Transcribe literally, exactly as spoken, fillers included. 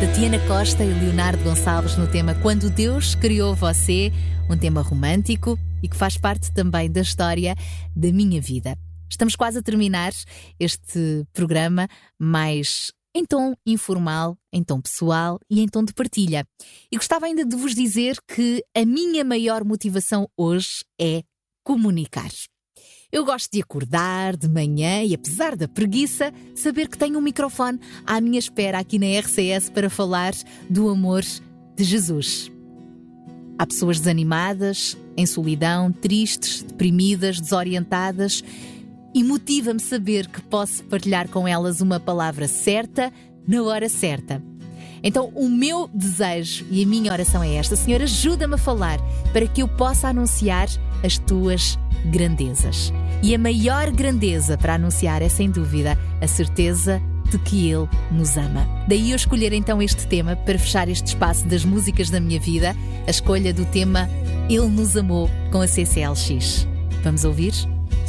Tatiana Costa e Leonardo Gonçalves no tema Quando Deus Criou Você, um tema romântico e que faz parte também da história da minha vida. Estamos quase a terminar este programa mais em tom informal, em tom pessoal e em tom de partilha. E gostava ainda de vos dizer que a minha maior motivação hoje é comunicar. Eu gosto de acordar de manhã e, apesar da preguiça, saber que tenho um microfone à minha espera aqui na R C S para falar do amor de Jesus. Há pessoas desanimadas, em solidão, tristes, deprimidas, desorientadas, e motiva-me saber que posso partilhar com elas uma palavra certa, na hora certa. Então, o meu desejo e a minha oração é esta: Senhor, ajuda-me a falar para que eu possa anunciar as tuas grandezas. E a maior grandeza para anunciar é, sem dúvida, a certeza de que Ele nos ama. Daí eu escolher então este tema para fechar este espaço das músicas da minha vida, a escolha do tema Ele nos amou com a C C L X. Vamos ouvir?